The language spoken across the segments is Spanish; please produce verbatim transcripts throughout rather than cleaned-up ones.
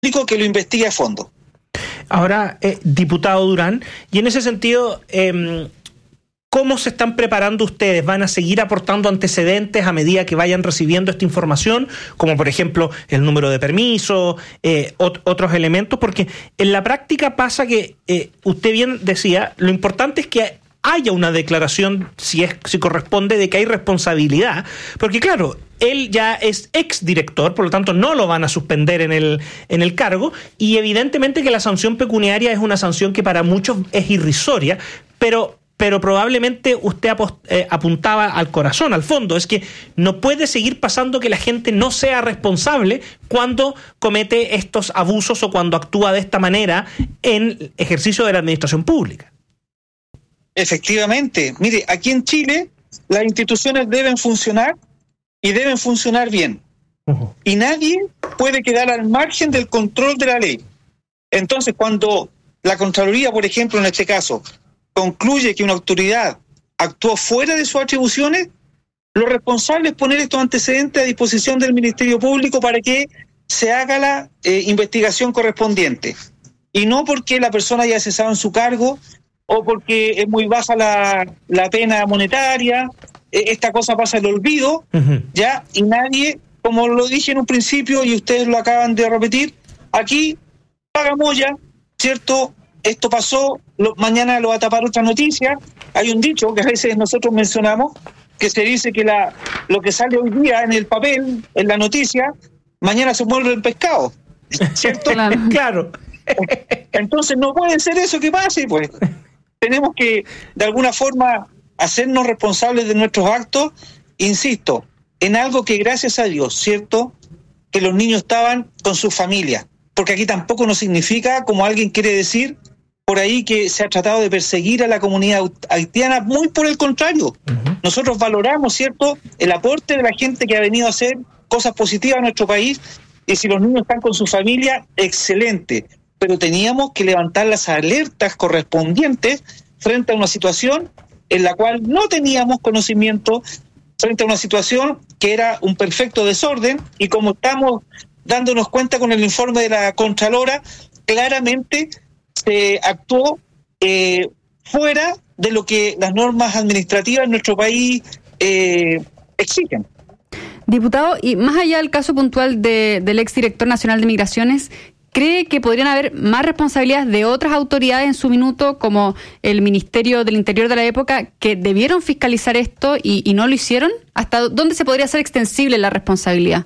Público que lo investigue a fondo. Ahora, eh, diputado Durán, y en ese sentido, eh, ¿cómo se están preparando ustedes? ¿Van a seguir aportando antecedentes a medida que vayan recibiendo esta información? Como por ejemplo el número de permisos, eh, ot- otros elementos, porque en la práctica pasa que, eh, usted bien decía, lo importante es que haya una declaración, si es si corresponde, de que hay responsabilidad, porque claro, él ya es exdirector, por lo tanto no lo van a suspender en el, en el cargo, y evidentemente que la sanción pecuniaria es una sanción que para muchos es irrisoria, pero, pero probablemente usted apost, eh, apuntaba al corazón, al fondo, es que no puede seguir pasando que la gente no sea responsable cuando comete estos abusos o cuando actúa de esta manera en ejercicio de la administración pública. Efectivamente, mire, aquí en Chile las instituciones deben funcionar y deben funcionar bien. Uh-huh. Y nadie puede quedar al margen del control de la ley. Entonces, cuando la Contraloría, por ejemplo, en este caso, concluye que una autoridad actuó fuera de sus atribuciones, lo responsable es poner estos antecedentes a disposición del Ministerio Público para que se haga la eh, investigación correspondiente. Y no porque la persona haya cesado en su cargo o porque es muy baja la, la pena monetaria, eh, esta cosa pasa al olvido, uh-huh. ya, y nadie, como lo dije en un principio y ustedes lo acaban de repetir, aquí pagamos ya, ¿cierto? Esto pasó, lo, mañana lo va a tapar otra noticia. Hay un dicho que a veces nosotros mencionamos, que se dice que la lo que sale hoy día en el papel, en la noticia, mañana se muerde el pescado, ¿cierto? Claro. claro. Entonces no puede ser eso que pase, pues. Tenemos que, de alguna forma, hacernos responsables de nuestros actos, insisto, en algo que gracias a Dios, ¿cierto?, que los niños estaban con sus familias, porque aquí tampoco no significa, como alguien quiere decir, por ahí que se ha tratado de perseguir a la comunidad haitiana, muy por el contrario. Uh-huh. Nosotros valoramos, ¿cierto?, el aporte de la gente que ha venido a hacer cosas positivas a nuestro país, y si los niños están con su familia, excelente. Pero teníamos que levantar las alertas correspondientes frente a una situación en la cual no teníamos conocimiento, frente a una situación que era un perfecto desorden, y como estamos dándonos cuenta con el informe de la Contralora, claramente se actuó eh, fuera de lo que las normas administrativas en nuestro país eh, exigen. Diputado, y más allá del caso puntual de, del exdirector nacional de Migraciones, ¿cree que podrían haber más responsabilidades de otras autoridades en su minuto, como el Ministerio del Interior de la época, que debieron fiscalizar esto y, y no lo hicieron? ¿Hasta dónde se podría hacer extensible la responsabilidad?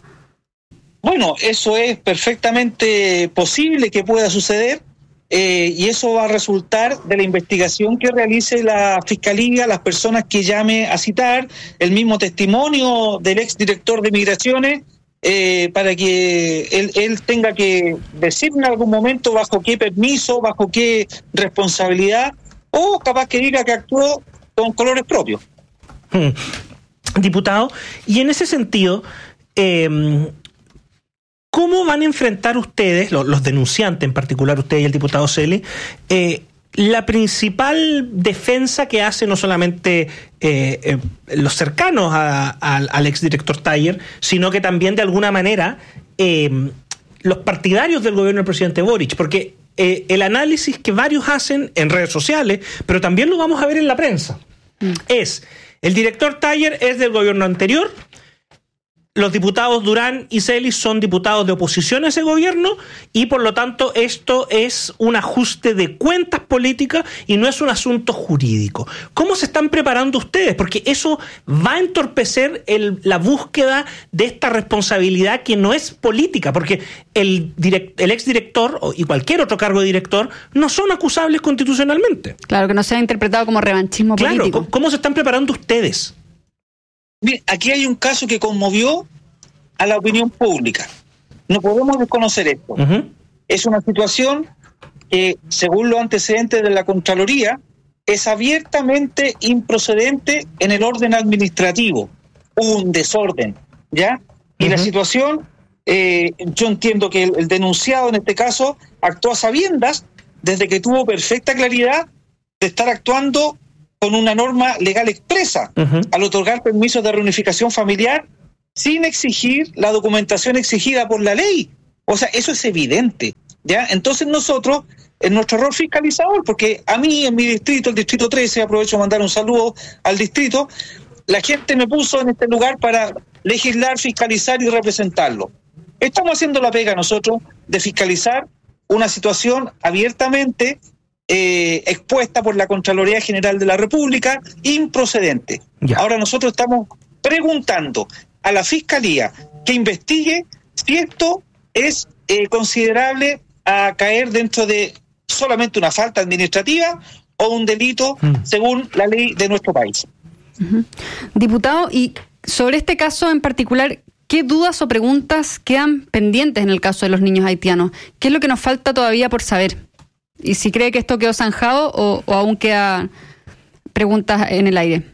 Bueno, eso es perfectamente posible que pueda suceder, eh, y eso va a resultar de la investigación que realice la Fiscalía, las personas que llame a citar, el mismo testimonio del exdirector de Migraciones, Eh, para que él, él tenga que decir en algún momento bajo qué permiso, bajo qué responsabilidad, o capaz que diga que actuó con colores propios. Hmm. Diputado, y en ese sentido, eh, ¿cómo van a enfrentar ustedes, los, los denunciantes en particular, usted y el diputado Celi, eh, la principal defensa que hace no solamente eh, eh, los cercanos a, a, al exdirector Taller, sino que también de alguna manera eh, los partidarios del gobierno del presidente Boric? Porque eh, el análisis que varios hacen en redes sociales, pero también lo vamos a ver en la prensa, mm. es, el director Taller es del gobierno anterior, los diputados Durán y Celis son diputados de oposición a ese gobierno, y por lo tanto esto es un ajuste de cuentas políticas y no es un asunto jurídico. ¿Cómo se están preparando ustedes? Porque eso va a entorpecer el, la búsqueda de esta responsabilidad que no es política, porque el, direct, el exdirector y cualquier otro cargo de director no son acusables constitucionalmente. Claro, que no sea interpretado como revanchismo claro, político. ¿cómo, ¿Cómo se están preparando ustedes? Bien, aquí hay un caso que conmovió a la opinión pública. No podemos desconocer esto. Uh-huh. Es una situación que, según los antecedentes de la Contraloría, es abiertamente improcedente en el orden administrativo. Hubo un desorden, ¿ya? Y uh-huh. la situación, eh, yo entiendo que el, el denunciado en este caso actuó a sabiendas desde que tuvo perfecta claridad de estar actuando con una norma legal expresa, uh-huh. al otorgar permisos de reunificación familiar sin exigir la documentación exigida por la ley. O sea, eso es evidente, ¿ya? Entonces nosotros, en nuestro rol fiscalizador, porque a mí, en mi distrito, el distrito trece, aprovecho de mandar un saludo al distrito, la gente me puso en este lugar para legislar, fiscalizar y representarlo. Estamos haciendo la pega nosotros de fiscalizar una situación abiertamente eh, expuesta por la Contraloría General de la República, improcedente. Ya. Ahora nosotros estamos preguntando a la Fiscalía que investigue si esto es eh, considerable a caer dentro de solamente una falta administrativa o un delito mm. según la ley de nuestro país. Uh-huh. Diputado, y sobre este caso en particular, ¿qué dudas o preguntas quedan pendientes en el caso de los niños haitianos? ¿Qué es lo que nos falta todavía por saber? ¿Y si cree que esto quedó zanjado o, o aún quedan preguntas en el aire?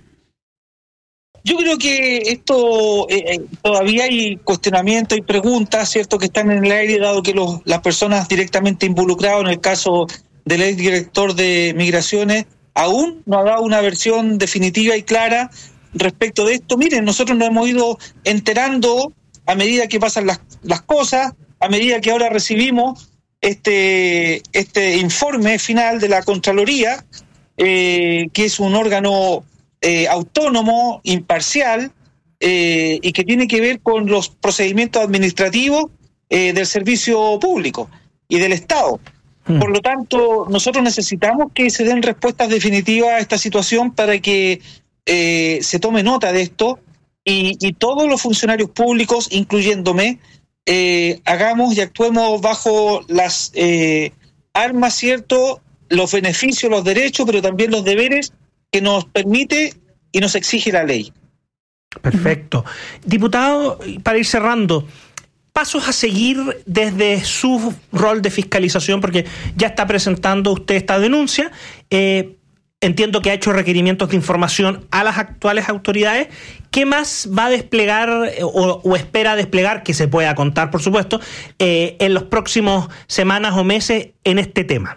Yo creo que esto eh, todavía hay cuestionamientos y preguntas, ¿cierto?, que están en el aire, dado que los, las personas directamente involucradas en el caso del exdirector de Migraciones aún no ha dado una versión definitiva y clara respecto de esto. Miren, nosotros nos hemos ido enterando a medida que pasan las, las cosas, a medida que ahora recibimos este, este informe final de la Contraloría, eh, que es un órgano eh, autónomo, imparcial, eh, y que tiene que ver con los procedimientos administrativos eh, del servicio público y del Estado. Mm. Por lo tanto, nosotros necesitamos que se den respuestas definitivas a esta situación para que eh, se tome nota de esto y, y todos los funcionarios públicos, incluyéndome, eh, hagamos y actuemos bajo las eh, armas, ¿cierto?, los beneficios, los derechos, pero también los deberes que nos permite y nos exige la ley. Perfecto. Diputado, para ir cerrando, pasos a seguir desde su rol de fiscalización, porque ya está presentando usted esta denuncia. Eh, entiendo que ha hecho requerimientos de información a las actuales autoridades. ¿Qué más va a desplegar o, o espera desplegar, que se pueda contar, por supuesto, eh, en los próximos semanas o meses en este tema?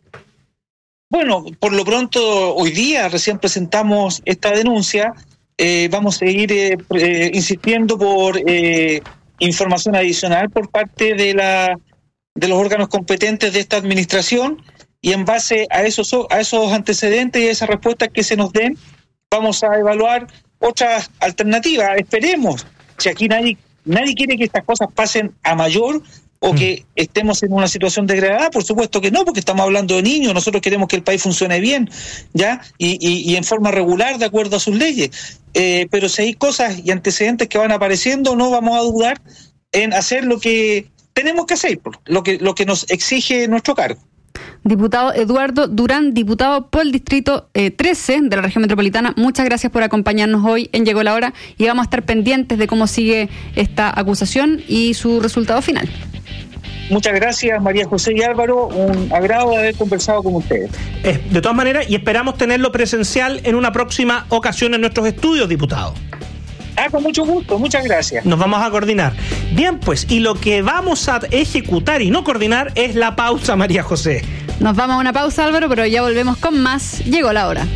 Bueno, por lo pronto, hoy día recién presentamos esta denuncia. Eh, vamos a seguir eh, eh, insistiendo por eh, información adicional por parte de la de los órganos competentes de esta administración, y en base a esos a esos antecedentes y a esas respuestas que se nos den, vamos a evaluar otras alternativas. Esperemos, si aquí nadie nadie quiere que estas cosas pasen a mayor o mm. que estemos en una situación degradada, por supuesto que no, porque estamos hablando de niños. Nosotros queremos que el país funcione bien, ya y, y, y en forma regular, de acuerdo a sus leyes. Eh, pero si hay cosas y antecedentes que van apareciendo, no vamos a dudar en hacer lo que tenemos que hacer, lo que lo que nos exige nuestro cargo. Diputado Eduardo Durán, diputado por el distrito eh, trece de la región metropolitana, muchas gracias por acompañarnos hoy en Llegó la Hora, y vamos a estar pendientes de cómo sigue esta acusación y su resultado final. Muchas gracias, María José y Álvaro, un agrado de haber conversado con ustedes. Eh, de todas maneras, y esperamos tenerlo presencial en una próxima ocasión en nuestros estudios, diputado. Ah, con mucho gusto, muchas gracias. Nos vamos a coordinar. Bien, pues, y lo que vamos a ejecutar y no coordinar es la pausa, María José. Nos vamos a una pausa, Álvaro, pero ya volvemos con más. Llegó la hora.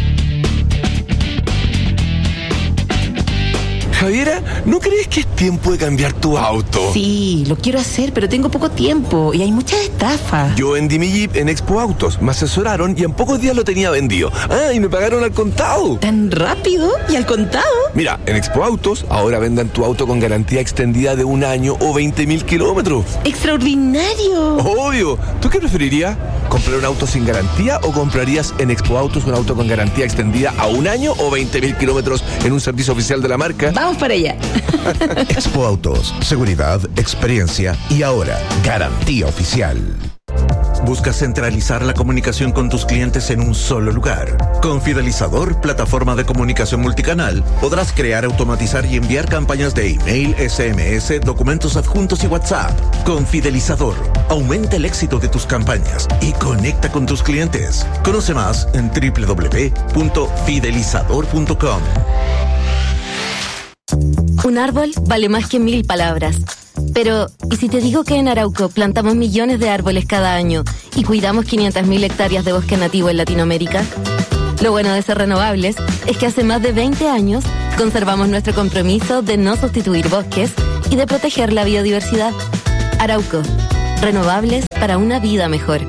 Javiera, ¿no crees que es tiempo de cambiar tu auto? Sí, lo quiero hacer, pero tengo poco tiempo y hay muchas estafas. Yo vendí mi Jeep en Expo Autos, me asesoraron y en pocos días lo tenía vendido. Ah, y me pagaron al contado. ¿Tan rápido? ¿Y al contado? Mira, en Expo Autos ahora venden tu auto con garantía extendida de un año o veinte mil kilómetros. ¡Extraordinario! Obvio. ¿Tú qué preferirías? ¿Comprar un auto sin garantía o comprarías en Expo Autos un auto con garantía extendida a un año o veinte mil kilómetros en un servicio oficial de la marca? Vamos para allá. Expo Autos, seguridad, experiencia y ahora garantía oficial. ¿Buscas centralizar la comunicación con tus clientes en un solo lugar? Con Fidelizador, plataforma de comunicación multicanal, podrás crear, automatizar y enviar campañas de email, S M S, documentos adjuntos y WhatsApp. Con Fidelizador, aumenta el éxito de tus campañas y conecta con tus clientes. Conoce más en doble u doble u doble u punto fidelizador punto com. Un árbol vale más que mil palabras. Pero, ¿y si te digo que en Arauco plantamos millones de árboles cada año y cuidamos quinientas mil hectáreas de bosque nativo en Latinoamérica? Lo bueno de ser renovables es que hace más de veinte años conservamos nuestro compromiso de no sustituir bosques y de proteger la biodiversidad. Arauco. Renovables para una vida mejor.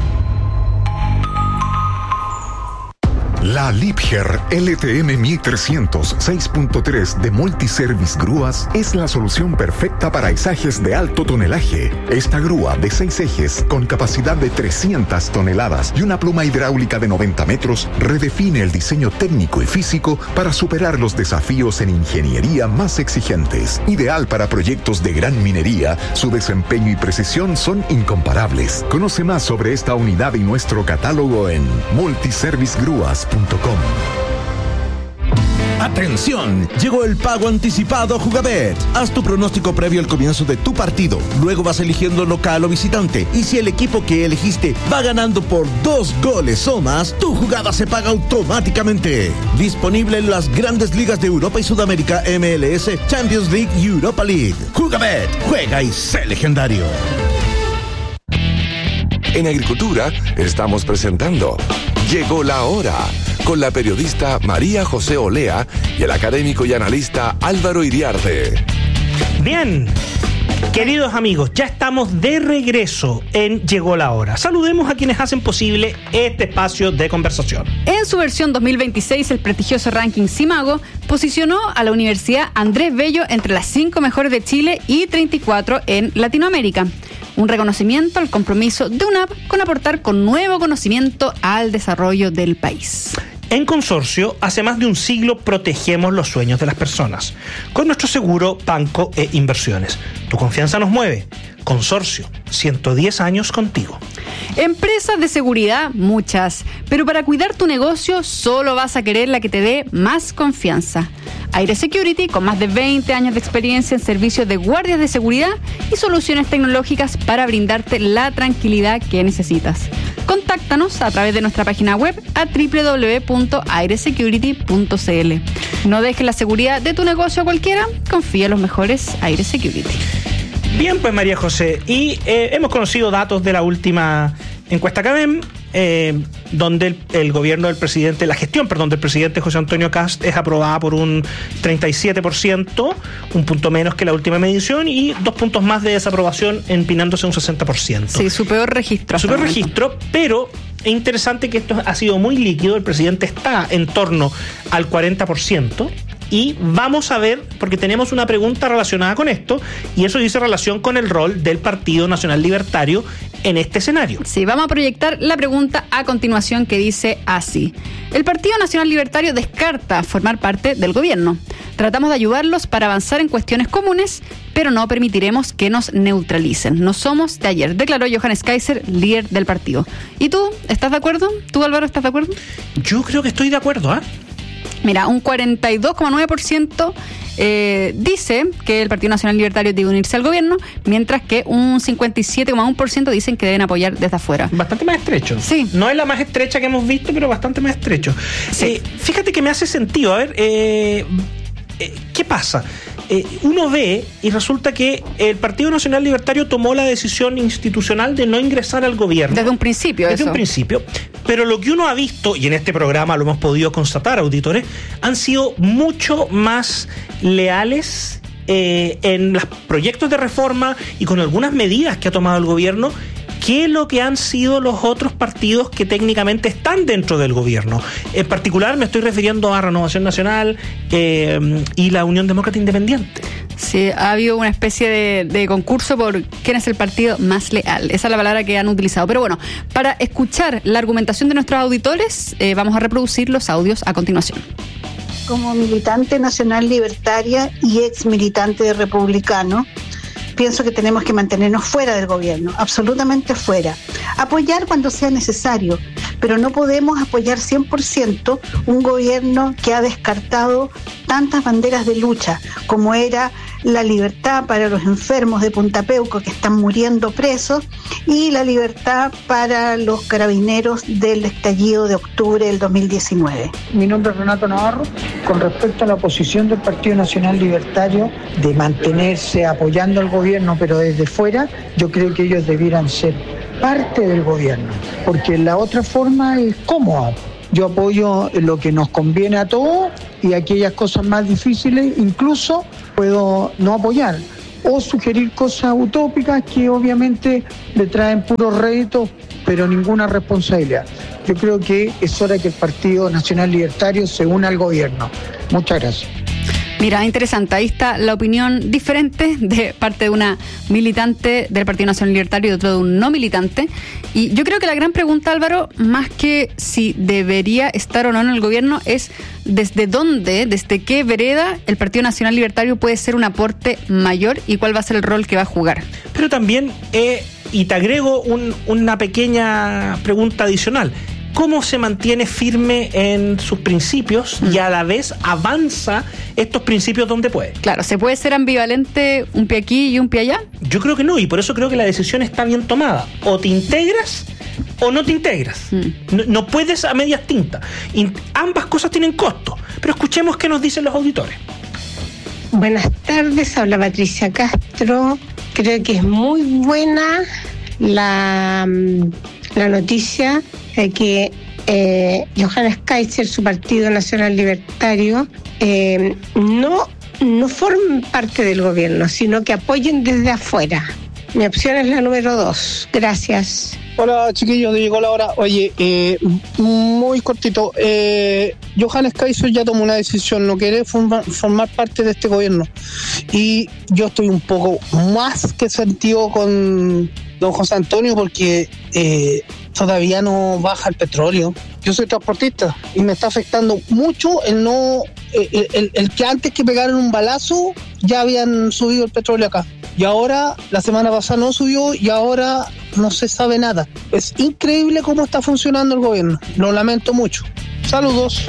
La Liebherr L T M mil trescientos seis punto tres de Multiservice Grúas es la solución perfecta para izajes de alto tonelaje. Esta grúa de seis ejes con capacidad de trescientas toneladas y una pluma hidráulica de noventa metros redefine el diseño técnico y físico para superar los desafíos en ingeniería más exigentes. Ideal para proyectos de gran minería, su desempeño y precisión son incomparables. Conoce más sobre esta unidad y nuestro catálogo en multiservice grúas punto com. ¡Atención! Llegó el pago anticipado Jugabet. Haz tu pronóstico previo al comienzo de tu partido. Luego vas eligiendo local o visitante. Y si el equipo que elegiste va ganando por dos goles o más, tu jugada se paga automáticamente. Disponible en las grandes ligas de Europa y Sudamérica, M L S, Champions League y Europa League. Jugabet. Juega y sé legendario. En Agricultura estamos presentando Llegó la Hora, con la periodista María José Olea y el académico y analista Álvaro Iriarte. Bien, queridos amigos, ya estamos de regreso en Llegó la Hora. Saludemos a quienes hacen posible este espacio de conversación. En su versión dos mil veintiséis, el prestigioso ranking Simago posicionó a la Universidad Andrés Bello entre las cinco mejores de Chile y treinta y cuatro en Latinoamérica. Un reconocimiento al compromiso de UNAP con aportar con nuevo conocimiento al desarrollo del país. En Consorcio, hace más de un siglo protegemos los sueños de las personas con nuestro seguro, banco e inversiones. Tu confianza nos mueve. Consorcio, ciento diez años contigo. Empresas de seguridad, muchas, pero para cuidar tu negocio solo vas a querer la que te dé más confianza. Aire Security, con más de veinte años de experiencia en servicios de guardias de seguridad y soluciones tecnológicas para brindarte la tranquilidad que necesitas. Contáctanos a través de nuestra página web a doble u doble u doble u punto aire security punto c l. No dejes la seguridad de tu negocio a cualquiera, confía en los mejores Aire Security. Bien, pues María José, y eh, hemos conocido datos de la última encuesta CADEM, eh, donde el, el gobierno del presidente, la gestión, perdón, del presidente José Antonio Kast es aprobada por un treinta y siete por ciento, un punto menos que la última medición, y dos puntos más de desaprobación, empinándose un sesenta por ciento. Sí, su peor registro. Su peor registro, pero es interesante que esto ha sido muy líquido. El presidente está en torno al cuarenta por ciento. Y vamos a ver, porque tenemos una pregunta relacionada con esto, y eso dice relación con el rol del Partido Nacional Libertario en este escenario. Sí, vamos a proyectar la pregunta a continuación, que dice así: el Partido Nacional Libertario descarta formar parte del gobierno. Tratamos de ayudarlos para avanzar en cuestiones comunes, pero no permitiremos que nos neutralicen. No somos de ayer, declaró Johannes Kaiser, líder del partido. ¿Y tú, estás de acuerdo? ¿Tú, Álvaro, estás de acuerdo? Yo creo que estoy de acuerdo, ¿ah? ¿eh? Mira, un cuarenta y dos coma nueve por ciento eh, dice que el Partido Nacional Libertario debe unirse al gobierno, mientras que un cincuenta y siete coma uno por ciento dicen que deben apoyar desde afuera. Bastante más estrecho. Sí. No es la más estrecha que hemos visto, pero bastante más estrecho. Sí. Eh, fíjate que me hace sentido. A ver, eh, eh, ¿qué pasa? Eh, uno ve y resulta que el Partido Nacional Libertario tomó la decisión institucional de no ingresar al gobierno. Desde un principio, Desde eso. un principio. Pero lo que uno ha visto, y en este programa lo hemos podido constatar, auditores, han sido mucho más leales eh, en los proyectos de reforma y con algunas medidas que ha tomado el gobierno, que lo que han sido los otros partidos que técnicamente están dentro del gobierno. En particular me estoy refiriendo a Renovación Nacional eh, y la Unión Demócrata Independiente. Sí, ha habido una especie de, de concurso por quién es el partido más leal. Esa es la palabra que han utilizado. Pero bueno, para escuchar la argumentación de nuestros auditores, eh, vamos a reproducir los audios a continuación. Como militante nacional libertaria y ex militante de republicano, pienso que tenemos que mantenernos fuera del gobierno, absolutamente fuera. Apoyar cuando sea necesario, pero no podemos apoyar cien por ciento un gobierno que ha descartado tantas banderas de lucha, como era la libertad para los enfermos de Punta Peuco que están muriendo presos y la libertad para los carabineros del estallido de octubre del dos mil diecinueve. Mi nombre es Renato Navarro. Con respecto a la posición del Partido Nacional Libertario de mantenerse apoyando al gobierno pero desde fuera, yo creo que ellos debieran ser parte del gobierno, porque la otra forma es cómoda. Yo apoyo lo que nos conviene a todos y aquellas cosas más difíciles incluso puedo no apoyar. o sugerir cosas utópicas que obviamente le traen puros réditos, pero ninguna responsabilidad. Yo creo que es hora que el Partido Nacional Libertario se una al gobierno. Muchas gracias. Mira, interesante. Ahí está la opinión diferente de parte de una militante del Partido Nacional Libertario y de otro de un no militante. Y yo creo que la gran pregunta, Álvaro, más que si debería estar o no en el gobierno, es desde dónde, desde qué vereda el Partido Nacional Libertario puede ser un aporte mayor y cuál va a ser el rol que va a jugar. Pero también, eh, y te agrego un, una pequeña pregunta adicional. ¿Cómo se mantiene firme en sus principios y a la vez avanza estos principios donde puede? Claro, ¿se puede ser ambivalente un pie aquí y un pie allá? Yo creo que no, y por eso creo que la decisión está bien tomada. O te integras o no te integras. Mm. No, no puedes a medias tintas. Y ambas cosas tienen costo. Pero escuchemos qué nos dicen los auditores. Buenas tardes, habla Patricia Castro. Creo que es muy buena la, la noticia de que eh, Johannes Kaiser, su Partido Nacional Libertario, eh, no, no formen parte del gobierno, sino que apoyen desde afuera. Mi opción es la número dos. Gracias. Hola chiquillos, llegó la hora. Oye, eh, muy cortito. Eh, Johannes Kaiser ya tomó una decisión, no quiere formar, formar parte de este gobierno. Y yo estoy un poco más que sentido con don José Antonio porque eh, todavía no baja el petróleo. Yo soy transportista y me está afectando mucho el no el, el, el que antes que pegaran un balazo ya habían subido el petróleo acá. Y ahora, la semana pasada no subió y ahora no se sabe nada. Es increíble cómo está funcionando el gobierno. Lo lamento mucho. Saludos.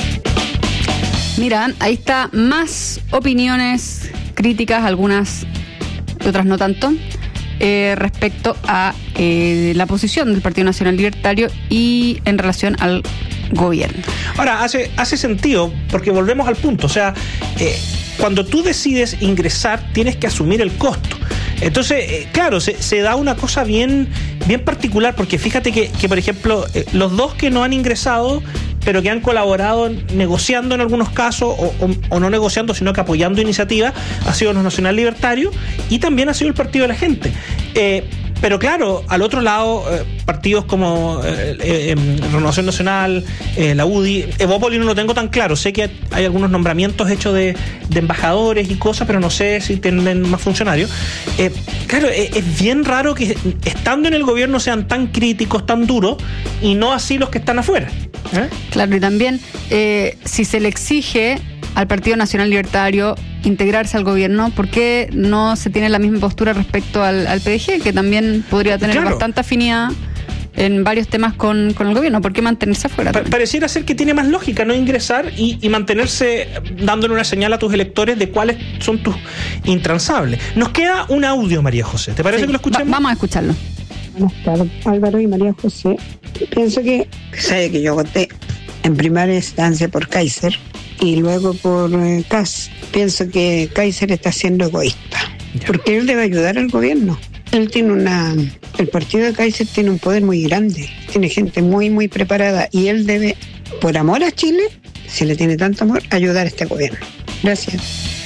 Mira, ahí está más opiniones críticas, algunas, otras no tanto, eh, respecto a eh, la posición del Partido Nacional Libertario y en relación al gobierno. Ahora, hace, hace sentido, porque volvemos al punto. O sea, eh, cuando tú decides ingresar, tienes que asumir el costo. Entonces, eh, claro, se, se da una cosa bien, bien particular, porque fíjate que, que por ejemplo, eh, los dos que no han ingresado, pero que han colaborado negociando en algunos casos, o, o, o no negociando, sino que apoyando iniciativas, ha sido los Nacional Libertarios y también ha sido el Partido de la Gente. Eh, Pero claro, al otro lado, eh, partidos como eh, eh, Renovación Nacional, eh, la U D I, Evópolis no lo tengo tan claro. Sé que hay algunos nombramientos hechos de, de embajadores y cosas, pero no sé si tienen más funcionarios. Eh, claro, eh, es bien raro que estando en el gobierno sean tan críticos, tan duros, y no así los que están afuera. ¿Eh? Claro, y también eh, si se le exige al Partido Nacional Libertario integrarse al gobierno, ¿por qué no se tiene la misma postura respecto al, al P D G, que también podría tener claro. bastante afinidad en varios temas con, con el gobierno? ¿Por qué mantenerse afuera? Pa- pareciera ser que tiene más lógica no ingresar y, y mantenerse dándole una señal a tus electores de cuáles son tus intransables. Nos queda un audio, María José. ¿Te parece sí. que lo escuchemos? Va- vamos a escucharlo. Buenas tardes, Álvaro y María José. Pienso que, sabe que yo voté en primera instancia por Kaiser y luego por eh, Kass. Pienso que Kaiser está siendo egoísta, ya. porque él debe ayudar al gobierno. Él tiene una... El partido de Kaiser tiene un poder muy grande, tiene gente muy, muy preparada y él debe, por amor a Chile, si le tiene tanto amor, ayudar a este gobierno. Gracias.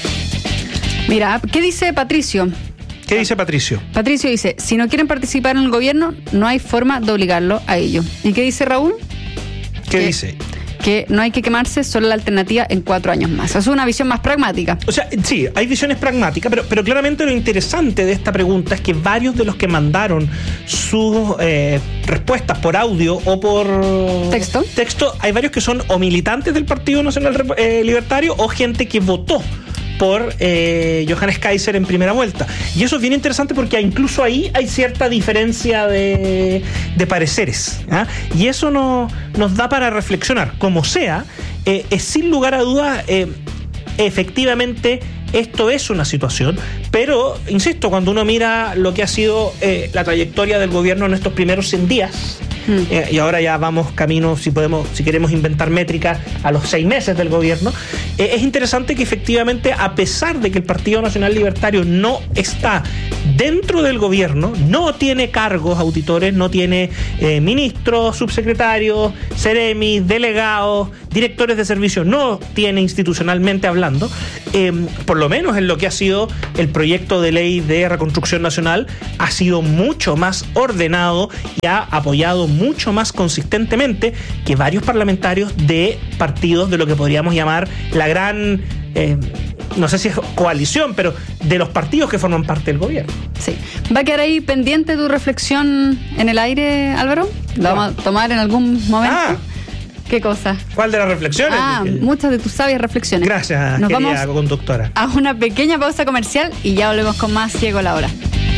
Mira, ¿qué dice Patricio? ¿Qué dice Patricio? Patricio dice, si no quieren participar en el gobierno, no hay forma de obligarlo a ello. ¿Y qué dice Raúl? ¿Qué que, dice? Que no hay que quemarse, solo la alternativa en cuatro años más. Es una visión más pragmática. O sea, sí, hay visiones pragmáticas, pero, pero claramente lo interesante de esta pregunta es que varios de los que mandaron sus eh, respuestas por audio o por texto, texto, hay varios que son o militantes del Partido Nacional eh, Libertario o gente que votó por eh, Johannes Kaiser en primera vuelta. Y eso es bien interesante porque incluso ahí hay cierta diferencia de, de pareceres. ¿eh? Y eso no, nos da para reflexionar. Como sea, eh, es sin lugar a dudas, eh, efectivamente, esto es una situación, pero, insisto, cuando uno mira lo que ha sido eh, la trayectoria del gobierno en estos primeros cien días, Mm. Eh, y ahora ya vamos camino, si podemos, si queremos inventar métricas, a los seis meses del gobierno. Eh, es interesante que efectivamente, a pesar de que el Partido Nacional Libertario no está dentro del gobierno, no tiene cargos auditores, no tiene eh, ministros, subsecretarios, seremis, delegados, directores de servicio no tiene institucionalmente hablando, eh, por lo menos en lo que ha sido el proyecto de ley de reconstrucción nacional, ha sido mucho más ordenado y ha apoyado mucho más consistentemente que varios parlamentarios de partidos de lo que podríamos llamar la gran, eh, no sé si es coalición, pero de los partidos que forman parte del gobierno. Sí. ¿Va a quedar ahí pendiente tu reflexión en el aire, Álvaro? ¿La vamos a tomar en algún momento? Ah. ¿Qué cosa? ¿Cuál de las reflexiones? Ah, muchas de tus sabias reflexiones. Gracias, Nos querida vamos conductora. a una pequeña pausa comercial y ya volvemos con más Llegó la Hora.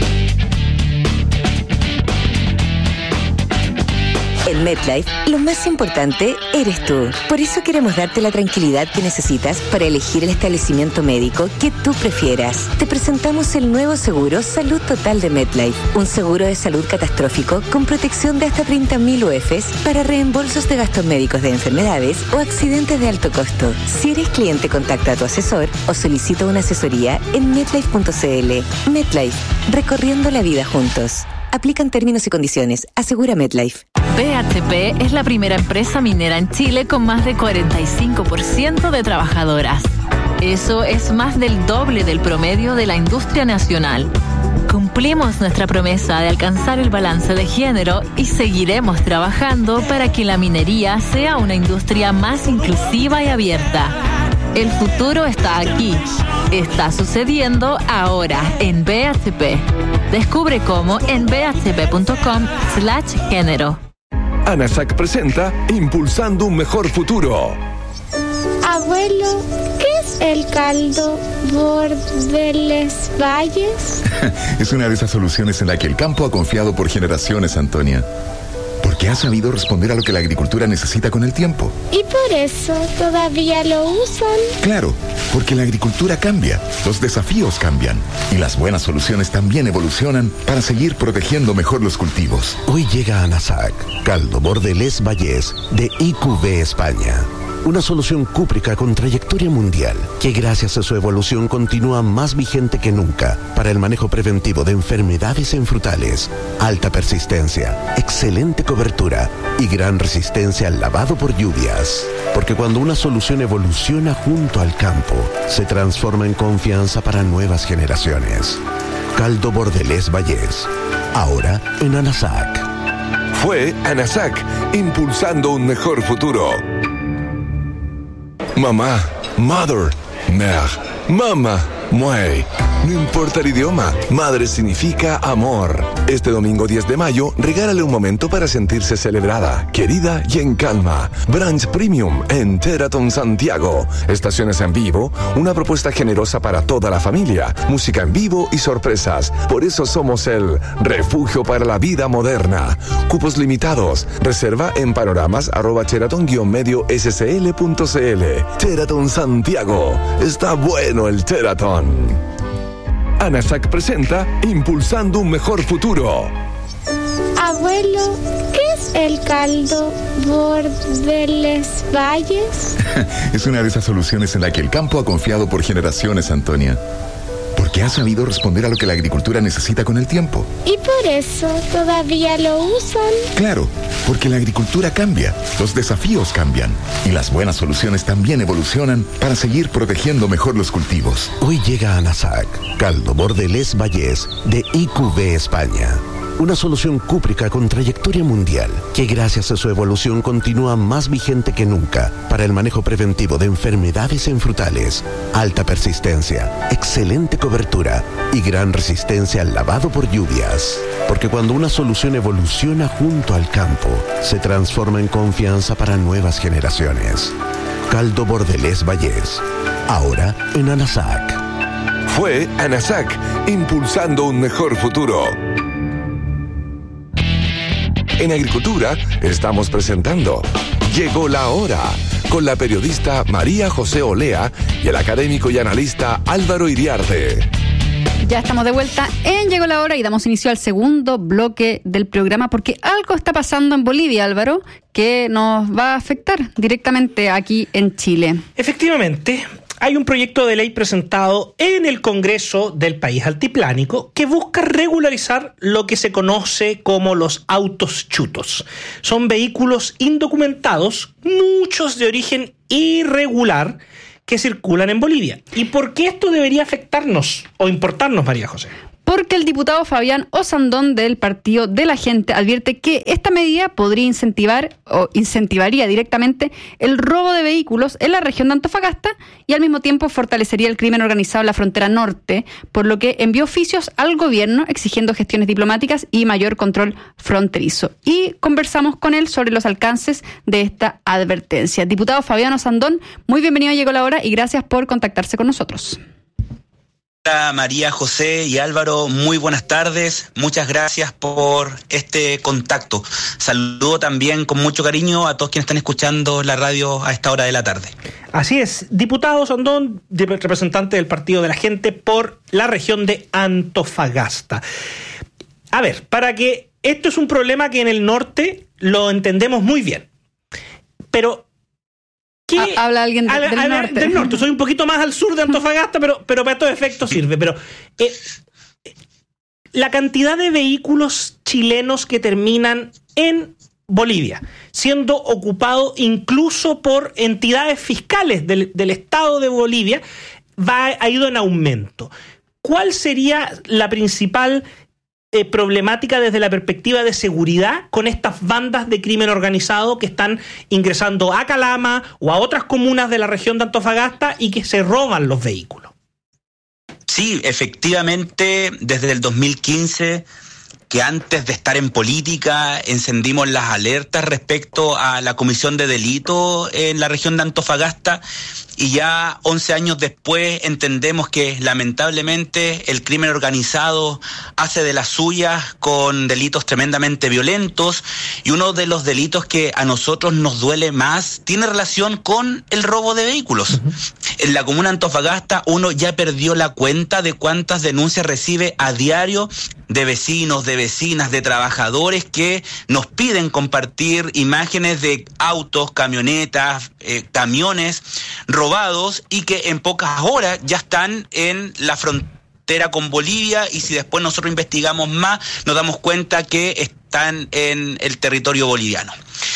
En MetLife, lo más importante eres tú. Por eso queremos darte la tranquilidad que necesitas para elegir el establecimiento médico que tú prefieras. Te presentamos el nuevo seguro Salud Total de MetLife, un seguro de salud catastrófico con protección de hasta treinta mil U F s para reembolsos de gastos médicos de enfermedades o accidentes de alto costo. Si eres cliente, contacta a tu asesor o solicita una asesoría en metlife punto c l. MetLife, recorriendo la vida juntos. Aplican términos y condiciones. Asegura MetLife. B H P es la primera empresa minera en Chile con más de cuarenta y cinco por ciento de trabajadoras. Eso es más del doble del promedio de la industria nacional. Cumplimos nuestra promesa de alcanzar el balance de género y seguiremos trabajando para que la minería sea una industria más inclusiva y abierta. El futuro está aquí. Está sucediendo ahora en B H P. Descubre cómo en b h p punto com slash género. ANASAC presenta Impulsando un Mejor Futuro. Abuelo, ¿qué es el caldo Bordeles Valles? Es una de esas soluciones en la que el campo ha confiado por generaciones, Antonia. Porque ha sabido responder a lo que la agricultura necesita con el tiempo. ¿Y por eso todavía lo usan? Claro, porque la agricultura cambia, los desafíos cambian y las buenas soluciones también evolucionan para seguir protegiendo mejor los cultivos. Hoy llega a ANASAC, caldo Bordelés Vallés de I Q B España. Una solución cúprica con trayectoria mundial que gracias a su evolución continúa más vigente que nunca para el manejo preventivo de enfermedades en frutales, alta persistencia, excelente cobertura y gran resistencia al lavado por lluvias. Porque cuando una solución evoluciona junto al campo, se transforma en confianza para nuevas generaciones. Caldo Bordelés Vallés, ahora en ANASAC. Fue ANASAC, impulsando un mejor futuro. Mamá, mother, mère, mama, muey. No importa el idioma, madre significa amor. Este domingo diez de mayo, regálale un momento para sentirse celebrada, querida y en calma. Brunch Premium en Teraton Santiago. Estaciones en vivo, una propuesta generosa para toda la familia, música en vivo y sorpresas. Por eso somos el refugio para la vida moderna. Cupos limitados. Reserva en panoramas arroba teraton guion medio scl punto cl. Teraton Santiago. Está bueno el Teraton. ANASAC presenta Impulsando un Mejor Futuro. Abuelo, ¿qué es el caldo Bordeles Valles? Es una de esas soluciones en la que el campo ha confiado por generaciones, Antonia. Porque ha sabido responder a lo que la agricultura necesita con el tiempo. ¿Y por eso todavía lo usan? Claro, porque la agricultura cambia, los desafíos cambian y las buenas soluciones también evolucionan para seguir protegiendo mejor los cultivos. Hoy llega a ANASAC, caldo Bordelés Vallés de I Q B España. Una solución cúprica con trayectoria mundial que gracias a su evolución continúa más vigente que nunca para el manejo preventivo de enfermedades en frutales, alta persistencia, excelente cobertura y gran resistencia al lavado por lluvias. Porque cuando una solución evoluciona junto al campo, se transforma en confianza para nuevas generaciones. Caldo Bordelés Vallés, ahora en ANASAC. Fue ANASAC, impulsando un mejor futuro. En Agricultura estamos presentando Llegó la Hora, con la periodista María José Olea y el académico y analista Álvaro Iriarte. Ya estamos de vuelta en Llegó la Hora y damos inicio al segundo bloque del programa porque algo está pasando en Bolivia, Álvaro, que nos va a afectar directamente aquí en Chile. Efectivamente, hay un proyecto de ley presentado en el Congreso del país altiplánico que busca regularizar lo que se conoce como los autos chutos. Son vehículos indocumentados, muchos de origen irregular, que circulan en Bolivia. ¿Y por qué esto debería afectarnos o importarnos, María José? Porque el diputado Fabián Osandón del Partido de la Gente advierte que esta medida podría incentivar o incentivaría directamente el robo de vehículos en la región de Antofagasta y al mismo tiempo fortalecería el crimen organizado en la frontera norte, por lo que envió oficios al gobierno exigiendo gestiones diplomáticas y mayor control fronterizo. Y conversamos con él sobre los alcances de esta advertencia. Diputado Fabián Osandón, muy bienvenido a Llegó la Hora y gracias por contactarse con nosotros. Hola María José y Álvaro, muy buenas tardes, muchas gracias por este contacto. Saludo también con mucho cariño a todos quienes están escuchando la radio a esta hora de la tarde. Así es, diputado Sondón, representante del Partido de la Gente por la región de Antofagasta. A ver, para que esto es un problema que en el norte lo entendemos muy bien, pero ¿qué? Habla alguien de, habla, del, habla, norte. del norte. Soy un poquito más al sur de Antofagasta, pero, pero para estos efectos sirve. Pero eh, la cantidad de vehículos chilenos que terminan en Bolivia, siendo ocupado incluso por entidades fiscales del, del Estado de Bolivia, va, ha ido en aumento. ¿Cuál sería la principal Eh, problemática desde la perspectiva de seguridad con estas bandas de crimen organizado que están ingresando a Calama o a otras comunas de la región de Antofagasta y que se roban los vehículos? Sí, efectivamente, desde el dos mil quince, que antes de estar en política encendimos las alertas respecto a la comisión de delito en la región de Antofagasta, y ya once años después entendemos que lamentablemente el crimen organizado hace de las suyas con delitos tremendamente violentos, y uno de los delitos que a nosotros nos duele más tiene relación con el robo de vehículos. Uh-huh. En la comuna de Antofagasta uno ya perdió la cuenta de cuántas denuncias recibe a diario de vecinos, de vecinas, de trabajadores que nos piden compartir imágenes de autos, camionetas, eh, camiones robados y que en pocas horas ya están en la frontera con Bolivia, y si después nosotros investigamos más nos damos cuenta que están en el territorio boliviano.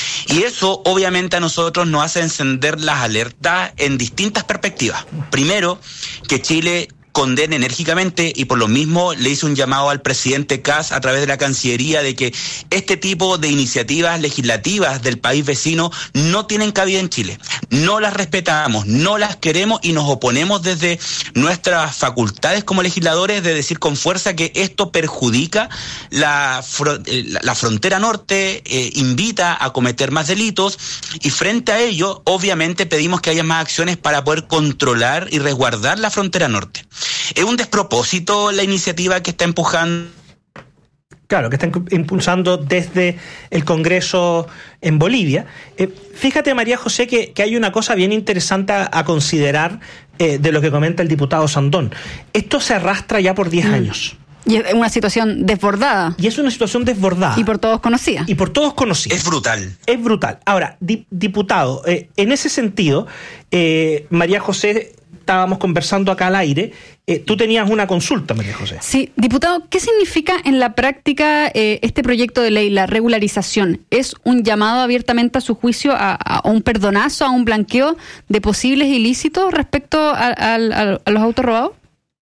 Y eso obviamente a nosotros nos hace encender las alertas en distintas perspectivas. Primero, que Chile condena enérgicamente, y por lo mismo le hizo un llamado al presidente Kast a través de la Cancillería de que este tipo de iniciativas legislativas del país vecino no tienen cabida en Chile. No las respetamos, no las queremos y nos oponemos desde nuestras facultades como legisladores de decir con fuerza que esto perjudica la, fro- la, la frontera norte, eh, invita a cometer más delitos, y frente a ello obviamente pedimos que haya más acciones para poder controlar y resguardar la frontera norte. Es un despropósito la iniciativa que está empujando. Claro, que están impulsando desde el Congreso en Bolivia. Eh, fíjate, María José, que, que hay una cosa bien interesante a, a considerar eh, de lo que comenta el diputado Sandón. Esto se arrastra ya por diez mm. años. Y es una situación desbordada. Y es una situación desbordada. Y por todos conocida. Y por todos conocida. Es brutal. Es brutal. Ahora, di, diputado, eh, en ese sentido, eh, María José, estábamos conversando acá al aire, eh, tú tenías una consulta, María José. Sí, diputado, ¿qué significa en la práctica eh, este proyecto de ley, la regularización? ¿Es un llamado abiertamente a su juicio a, a un perdonazo, a un blanqueo de posibles ilícitos respecto a, a, a, a los autos robados?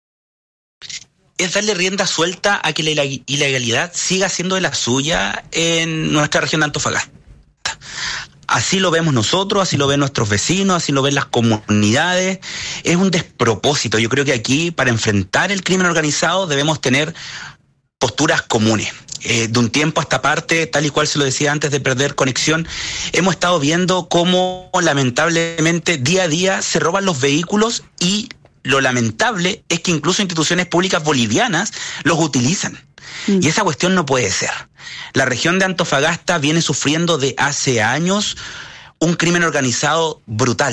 Es darle rienda suelta a que la ilegalidad siga siendo de la suya en nuestra región de Antofagasta. Así lo vemos nosotros, así lo ven nuestros vecinos, así lo ven las comunidades. Es un despropósito. Yo creo que aquí, para enfrentar el crimen organizado, debemos tener posturas comunes. Eh, de un tiempo a esta parte, tal y cual se lo decía antes de perder conexión, hemos estado viendo cómo lamentablemente día a día se roban los vehículos, y lo lamentable es que incluso instituciones públicas bolivianas los utilizan. Mm. Y esa cuestión no puede ser. La región de Antofagasta viene sufriendo de hace años un crimen organizado brutal.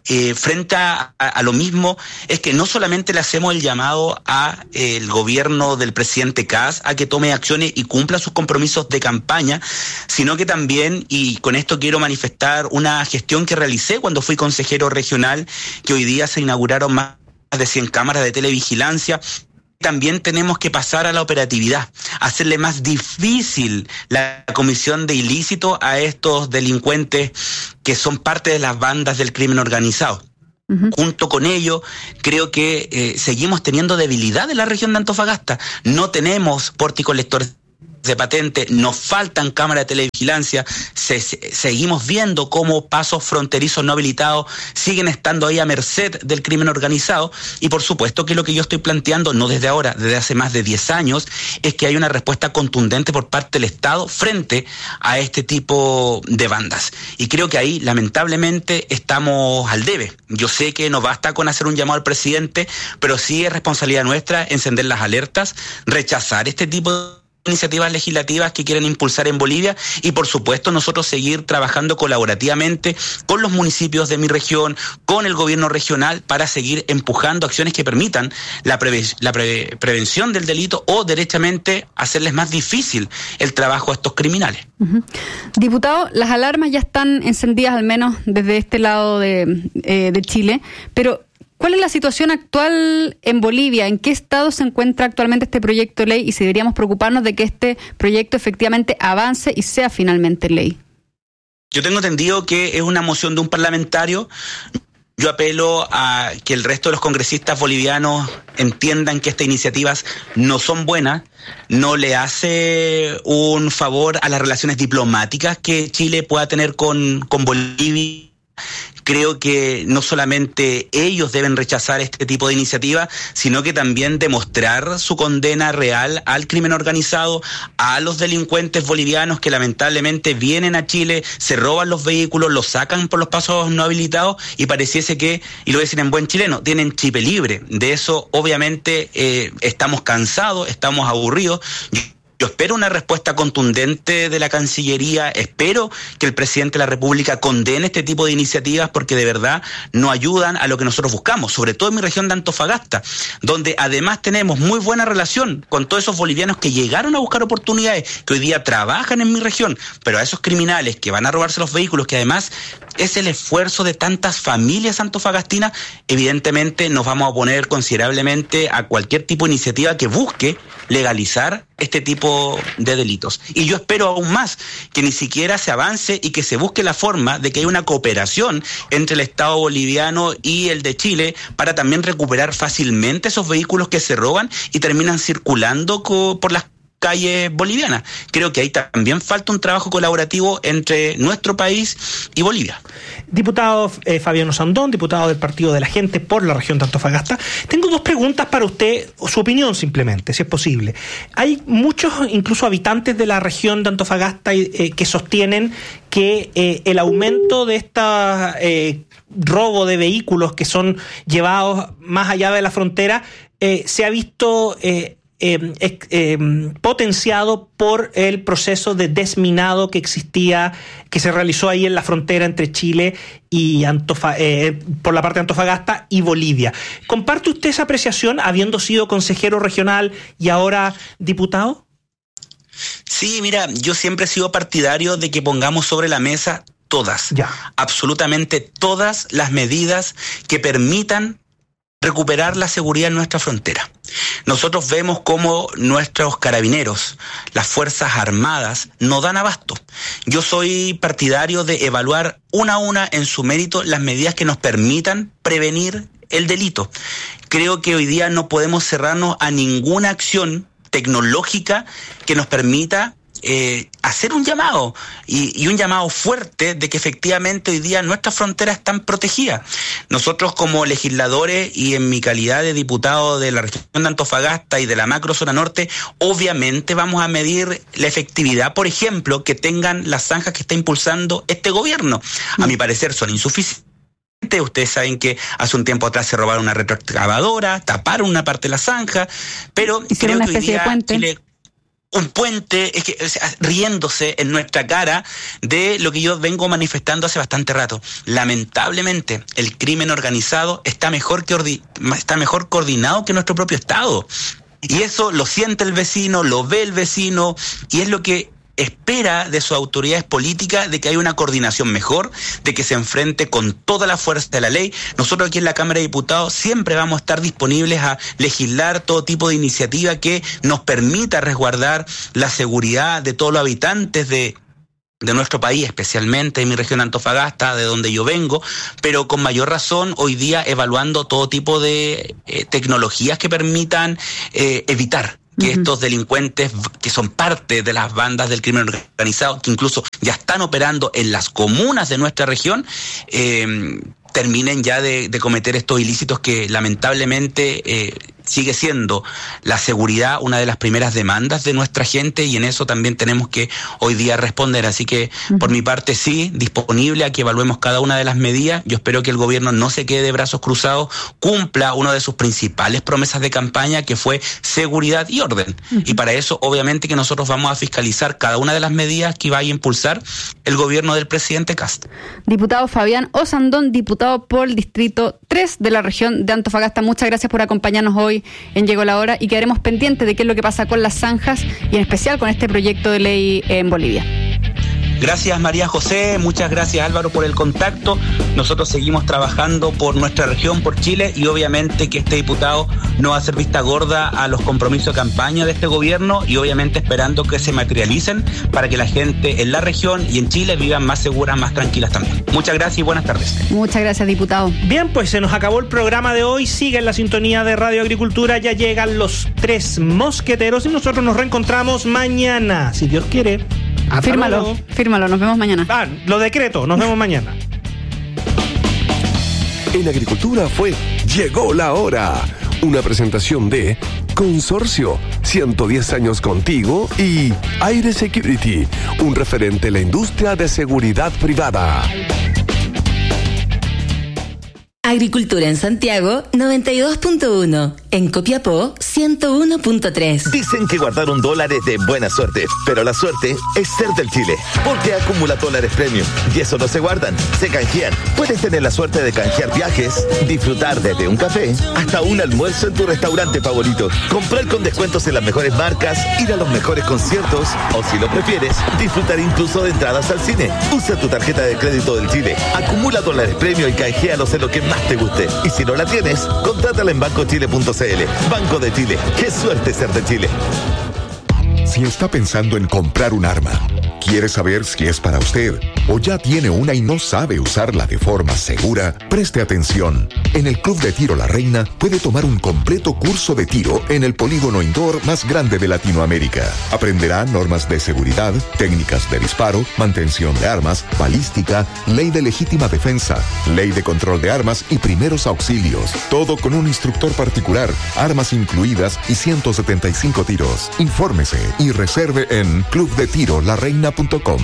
Eh, frente a, a, a lo mismo, es que no solamente le hacemos el llamado a eh, el gobierno del presidente Kast a que tome acciones y cumpla sus compromisos de campaña, sino que también, y con esto quiero manifestar una gestión que realicé cuando fui consejero regional, que hoy día se inauguraron más de cien cámaras de televigilancia. También tenemos que pasar a la operatividad, hacerle más difícil la comisión de ilícito a estos delincuentes que son parte de las bandas del crimen organizado. Uh-huh. Junto con ello, creo que eh, seguimos teniendo debilidad en la región de Antofagasta. No tenemos pórticos lectores de patente, nos faltan cámaras de televigilancia, se, se, seguimos viendo cómo pasos fronterizos no habilitados siguen estando ahí a merced del crimen organizado, y por supuesto que lo que yo estoy planteando, no desde ahora, desde hace más de diez años, es que hay una respuesta contundente por parte del Estado frente a este tipo de bandas. Y creo que ahí, lamentablemente, estamos al debe. Yo sé que no basta con hacer un llamado al presidente, pero sí es responsabilidad nuestra encender las alertas, rechazar este tipo de iniciativas legislativas que quieren impulsar en Bolivia, y por supuesto nosotros seguir trabajando colaborativamente con los municipios de mi región, con el gobierno regional, para seguir empujando acciones que permitan la, preve- la pre- prevención del delito o derechamente hacerles más difícil el trabajo a estos criminales. Uh-huh. Diputado, las alarmas ya están encendidas al menos desde este lado de, eh, de Chile, pero ¿cuál es la situación actual en Bolivia? ¿En qué estado se encuentra actualmente este proyecto de ley? Y si deberíamos preocuparnos de que este proyecto efectivamente avance y sea finalmente ley. Yo tengo entendido que es una moción de un parlamentario. Yo apelo a que el resto de los congresistas bolivianos entiendan que estas iniciativas no son buenas, no le hace un favor a las relaciones diplomáticas que Chile pueda tener con, con Bolivia. Creo que no solamente ellos deben rechazar este tipo de iniciativas, sino que también demostrar su condena real al crimen organizado, a los delincuentes bolivianos que lamentablemente vienen a Chile, se roban los vehículos, los sacan por los pasos no habilitados y pareciese que, y lo voy a decir en buen chileno, tienen chip libre. De eso obviamente eh, estamos cansados, estamos aburridos. Yo espero una respuesta contundente de la Cancillería, espero que el presidente de la República condene este tipo de iniciativas, porque de verdad no ayudan a lo que nosotros buscamos, sobre todo en mi región de Antofagasta, donde además tenemos muy buena relación con todos esos bolivianos que llegaron a buscar oportunidades, que hoy día trabajan en mi región, pero a esos criminales que van a robarse los vehículos, que además es el esfuerzo de tantas familias antofagastinas, evidentemente nos vamos a oponer considerablemente a cualquier tipo de iniciativa que busque legalizar este tipo de delitos. Y yo espero aún más que ni siquiera se avance y que se busque la forma de que haya una cooperación entre el Estado boliviano y el de Chile para también recuperar fácilmente esos vehículos que se roban y terminan circulando co- por las calles bolivianas. Creo que ahí también falta un trabajo colaborativo entre nuestro país y Bolivia. Diputado eh, Fabiano Sandón, diputado del Partido de la Gente por la región de Antofagasta. Tengo dos preguntas para usted, su opinión simplemente, si es posible. Hay muchos, incluso habitantes de la región de Antofagasta, eh, que sostienen que eh, el aumento de esta eh, robo de vehículos que son llevados más allá de la frontera eh, se ha visto Eh, Eh, eh, potenciado por el proceso de desminado que existía, que se realizó ahí en la frontera entre Chile y Antofa, eh, por la parte de Antofagasta y Bolivia. ¿Comparte usted esa apreciación habiendo sido consejero regional y ahora diputado? Sí, mira, yo siempre he sido partidario de que pongamos sobre la mesa todas, ya. absolutamente todas las medidas que permitan recuperar la seguridad en nuestra frontera. Nosotros vemos cómo nuestros carabineros, las Fuerzas Armadas, no dan abasto. Yo soy partidario de evaluar una a una en su mérito las medidas que nos permitan prevenir el delito. Creo que hoy día no podemos cerrarnos a ninguna acción tecnológica que nos permita Eh, hacer un llamado y, y un llamado fuerte de que efectivamente hoy día nuestras fronteras están protegidas. Nosotros como legisladores y en mi calidad de diputado de la región de Antofagasta y de la macro zona norte, obviamente vamos a medir la efectividad, por ejemplo, que tengan las zanjas que está impulsando este gobierno. A mi parecer son insuficientes. Ustedes saben que hace un tiempo atrás se robaron una retroexcavadora, taparon una parte de la zanja, pero hicieron creo que hoy día de puente. Chile un puente, es que, o sea, riéndose en nuestra cara de lo que yo vengo manifestando hace bastante rato. Lamentablemente, el crimen organizado está mejor que ordi- está mejor coordinado que nuestro propio Estado. Y eso lo siente el vecino, lo ve el vecino, y es lo que espera de sus autoridades políticas, de que haya una coordinación mejor, de que se enfrente con toda la fuerza de la ley. Nosotros aquí en la Cámara de Diputados siempre vamos a estar disponibles a legislar todo tipo de iniciativa que nos permita resguardar la seguridad de todos los habitantes de de nuestro país, especialmente en mi región Antofagasta, de donde yo vengo, pero con mayor razón hoy día evaluando todo tipo de eh, tecnologías que permitan eh, evitar que uh-huh. estos delincuentes que son parte de las bandas del crimen organizado, que incluso ya están operando en las comunas de nuestra región, eh, terminen ya de, de cometer estos ilícitos que lamentablemente eh, sigue siendo la seguridad una de las primeras demandas de nuestra gente, y en eso también tenemos que hoy día responder. Así que uh-huh. por mi parte sí, disponible a que evaluemos cada una de las medidas. Yo espero que el gobierno no se quede de brazos cruzados, cumpla una de sus principales promesas de campaña, que fue seguridad y orden. Uh-huh. Y para eso obviamente que nosotros vamos a fiscalizar cada una de las medidas que vaya a impulsar el gobierno del presidente Kast. Diputado Fabián Osandón, diputado por el Distrito tres de la región de Antofagasta, muchas gracias por acompañarnos hoy en Llegó la Hora, y quedaremos pendientes de qué es lo que pasa con las zanjas y en especial con este proyecto de ley en Bolivia. Gracias María José, muchas gracias Álvaro por el contacto. Nosotros seguimos trabajando por nuestra región, por Chile, y obviamente que este diputado no va a hacer vista gorda a los compromisos de campaña de este gobierno, y obviamente esperando que se materialicen para que la gente en la región y en Chile vivan más seguras, más tranquilas también. Muchas gracias y buenas tardes. Muchas gracias, diputado. Bien, pues se nos acabó el programa de hoy. Sigue en la sintonía de Radio Agricultura, ya llegan los tres mosqueteros y nosotros nos reencontramos mañana, si Dios quiere. Hasta fírmalo, luego. fírmalo, nos vemos mañana. Ah, lo decreto, nos vemos mañana. En Agricultura fue Llegó la Hora, una presentación de Consorcio, ciento diez años contigo, y Aire Security, un referente en la industria de seguridad privada. Agricultura en Santiago, noventa y dos punto uno. En Copiapó, ciento uno punto tres. Dicen que guardar un dólar es de buena suerte, pero la suerte es ser del Chile, porque acumula dólares premium, y eso no se guardan, se canjean. Puedes tener la suerte de canjear viajes, disfrutar desde un café hasta un almuerzo en tu restaurante favorito, comprar con descuentos en las mejores marcas, ir a los mejores conciertos, o si lo prefieres, disfrutar incluso de entradas al cine. Usa tu tarjeta de crédito del Chile, acumula dólares premium y canjealos en lo que más te guste. Y si no la tienes, contrátala en banco chile punto c l. Banco de Chile. ¡Qué suerte ser de Chile! Si está pensando en comprar un arma, quiere saber si es para usted o ya tiene una y no sabe usarla de forma segura, preste atención. En el Club de Tiro La Reina puede tomar un completo curso de tiro en el polígono indoor más grande de Latinoamérica. Aprenderá normas de seguridad, técnicas de disparo, mantención de armas, balística, ley de legítima defensa, ley de control de armas y primeros auxilios. Todo con un instructor particular, armas incluidas y ciento setenta y cinco tiros. Infórmese y reserve en club de tiro la reina punto com.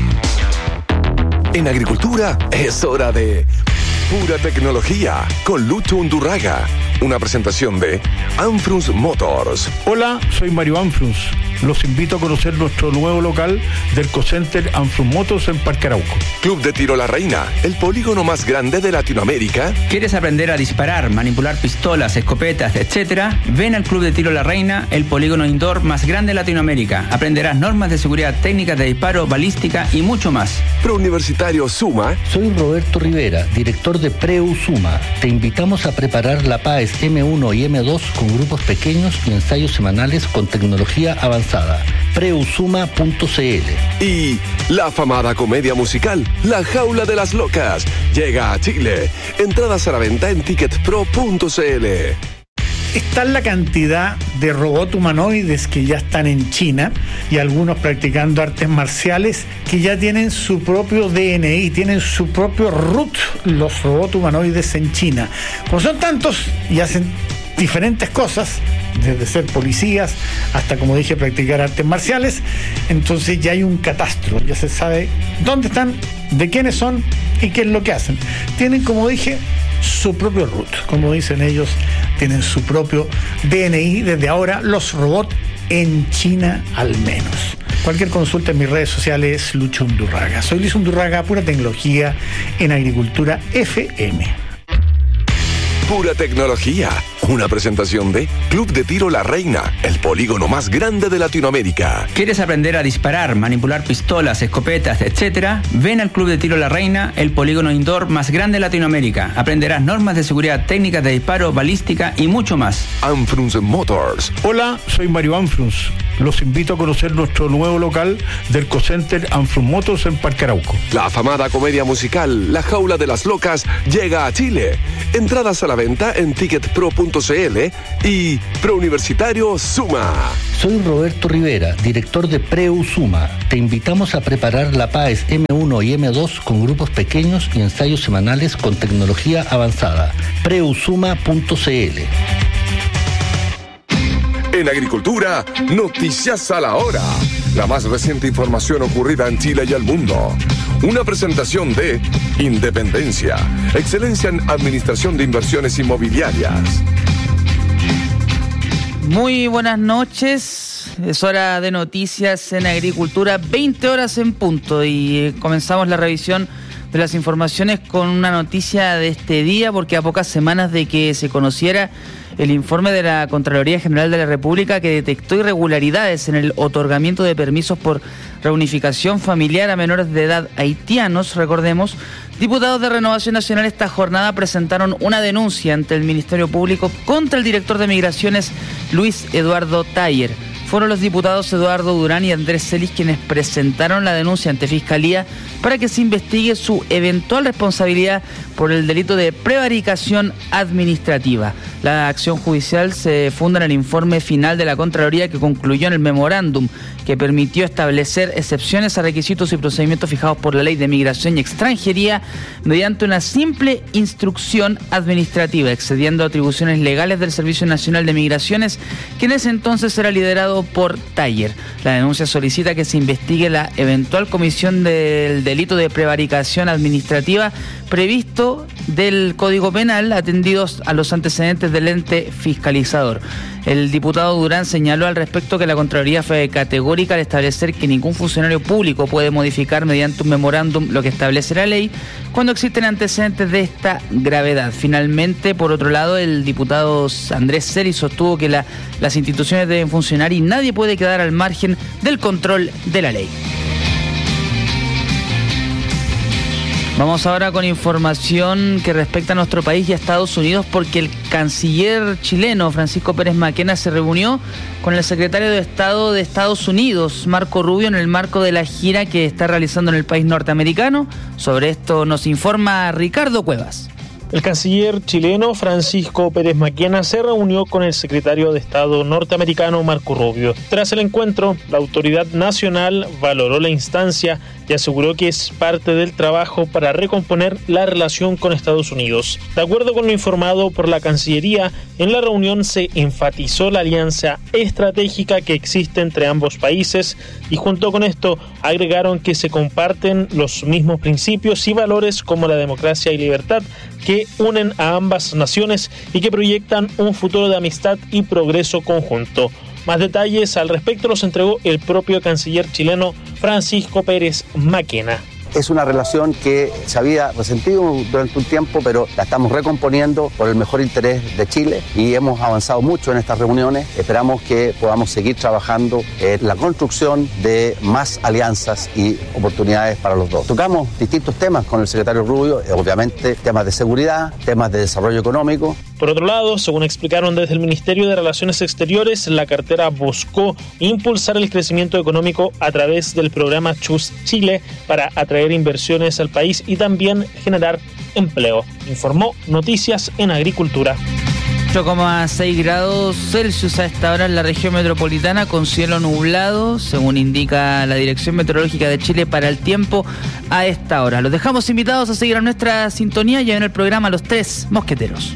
En Agricultura es hora de pura tecnología con Lucho Undurraga. Una presentación de Anfrus Motors. Hola, soy Mario Anfrus. Los invito a conocer nuestro nuevo local del Co-Center Anfrus Motors en Parque Arauco. Club de Tiro La Reina, el polígono más grande de Latinoamérica. ¿Quieres aprender a disparar, manipular pistolas, escopetas, etcétera? Ven al Club de Tiro La Reina, el polígono indoor más grande de Latinoamérica. Aprenderás normas de seguridad, técnicas de disparo, balística y mucho más. Prouniversitario Suma. Soy Roberto Rivera, director de Preu Suma. Te invitamos a preparar la P A E S eme uno y eme dos con grupos pequeños y ensayos semanales con tecnología avanzada. preusuma punto c l. Y la afamada comedia musical La Jaula de las Locas llega a Chile. Entradas a la venta en ticket pro punto c l. Está la cantidad de robots humanoides que ya están en China y algunos practicando artes marciales que ya tienen su propio D N I, tienen su propio root, los robots humanoides en China. Como son tantos y hacen diferentes cosas, desde ser policías hasta, como dije, practicar artes marciales, entonces ya hay un catastro, ya se sabe dónde están, de quiénes son y qué es lo que hacen. Tienen, como dije, su propio root, como dicen ellos, tienen su propio D N I. Desde ahora los robots en China al menos. Cualquier consulta en mis redes sociales, Lucho Undurraga. Soy Luis Undurraga, pura tecnología en Agricultura F M. Pura tecnología. Una presentación de Club de Tiro La Reina, el polígono más grande de Latinoamérica. ¿Quieres aprender a disparar, manipular pistolas, escopetas, etcétera? Ven al Club de Tiro La Reina, el polígono indoor más grande de Latinoamérica. Aprenderás normas de seguridad, técnicas de disparo, balística y mucho más. Anfrunz Motors. Hola, soy Mario Anfrunz. Los invito a conocer nuestro nuevo local del Cocenter Anfrunz Motors en Parque Arauco. La afamada comedia musical La Jaula de las Locas llega a Chile. Entradas a la venta en ticketpro punto cl y Prouniversitario Suma. Soy Roberto Rivera, director de Preu Suma. Te invitamos a preparar la PAES eme uno y eme dos con grupos pequeños y ensayos semanales con tecnología avanzada. preusuma punto cl. En Agricultura, Noticias a la Hora. La más reciente información ocurrida en Chile y al mundo. Una presentación de Independencia, excelencia en administración de inversiones inmobiliarias. Muy buenas noches, es hora de noticias en Agricultura, veinte horas en punto y comenzamos la revisión de las informaciones con una noticia de este día, porque a pocas semanas de que se conociera el informe de la Contraloría General de la República que detectó irregularidades en el otorgamiento de permisos por reunificación familiar a menores de edad haitianos, recordemos, diputados de Renovación Nacional esta jornada presentaron una denuncia ante el Ministerio Público contra el director de Migraciones, Luis Eduardo Taller. Fueron los diputados Eduardo Durán y Andrés Celis quienes presentaron la denuncia ante Fiscalía para que se investigue su eventual responsabilidad por el delito de prevaricación administrativa. La acción judicial se funda en el informe final de la Contraloría que concluyó en el memorándum que permitió establecer excepciones a requisitos y procedimientos fijados por la Ley de Migración y Extranjería mediante una simple instrucción administrativa, excediendo atribuciones legales del Servicio Nacional de Migraciones, que en ese entonces era liderado por Taller. La denuncia solicita que se investigue la eventual comisión del delito de prevaricación administrativa previsto del Código Penal, atendidos a los antecedentes del ente fiscalizador. El diputado Durán señaló al respecto que la Contraloría fue categórica al establecer que ningún funcionario público puede modificar mediante un memorándum lo que establece la ley cuando existen antecedentes de esta gravedad. Finalmente, por otro lado, el diputado Andrés Celis sostuvo que la, las instituciones deben funcionar y nadie puede quedar al margen del control de la ley. Vamos ahora con información que respecta a nuestro país y a Estados Unidos, porque el canciller chileno Francisco Pérez Maquena se reunió con el secretario de Estado de Estados Unidos, Marco Rubio, en el marco de la gira que está realizando en el país norteamericano. Sobre esto nos informa Ricardo Cuevas. El canciller chileno Francisco Pérez Maquena se reunió con el secretario de Estado norteamericano Marco Rubio. Tras el encuentro, la autoridad nacional valoró la instancia y aseguró que es parte del trabajo para recomponer la relación con Estados Unidos. De acuerdo con lo informado por la Cancillería, en la reunión se enfatizó la alianza estratégica que existe entre ambos países y junto con esto agregaron que se comparten los mismos principios y valores como la democracia y libertad que unen a ambas naciones y que proyectan un futuro de amistad y progreso conjunto. Más detalles al respecto los entregó el propio canciller chileno Francisco Pérez Maquena. Es una relación que se había resentido durante un tiempo, pero la estamos recomponiendo por el mejor interés de Chile y hemos avanzado mucho en estas reuniones. Esperamos que podamos seguir trabajando en la construcción de más alianzas y oportunidades para los dos. Tocamos distintos temas con el secretario Rubio, obviamente temas de seguridad, temas de desarrollo económico. Por otro lado, según explicaron desde el Ministerio de Relaciones Exteriores, la cartera buscó impulsar el crecimiento económico a través del programa Choose Chile para atraer inversiones al país y también generar empleo. Informó Noticias en Agricultura. ocho coma seis grados Celsius a esta hora en la región metropolitana con cielo nublado, según indica la Dirección Meteorológica de Chile para el tiempo a esta hora. Los dejamos invitados a seguir a nuestra sintonía y en el programa Los Tres Mosqueteros.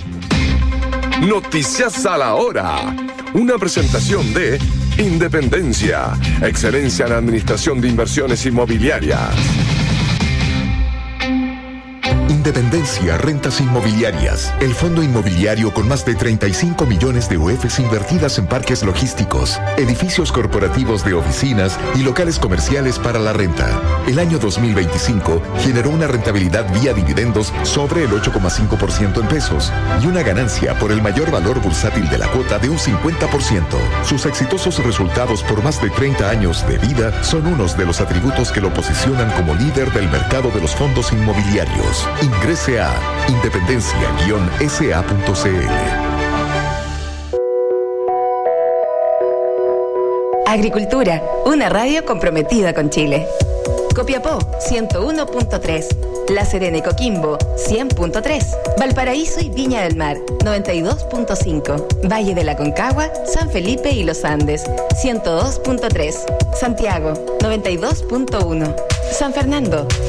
Noticias a la Hora. Una presentación de Independencia, excelencia en administración de inversiones inmobiliarias. Independencia Rentas Inmobiliarias, el fondo inmobiliario con más de treinta y cinco millones de U Efes invertidas en parques logísticos, edificios corporativos de oficinas y locales comerciales para la renta. El año dos mil veinticinco generó una rentabilidad vía dividendos sobre el ocho coma cinco por ciento en pesos y una ganancia por el mayor valor bursátil de la cuota de un cincuenta por ciento. Sus exitosos resultados por más de treinta años de vida son unos de los atributos que lo posicionan como líder del mercado de los fondos inmobiliarios. Ingrese a independencia guion s a punto c l. Agricultura, una radio comprometida con Chile. Copiapó, ciento uno punto tres. La Serena y Coquimbo, cien punto tres. Valparaíso y Viña del Mar, noventa y dos punto cinco. Valle de la Concagua, San Felipe y Los Andes, ciento dos punto tres. Santiago, noventa y dos punto uno. San Fernando,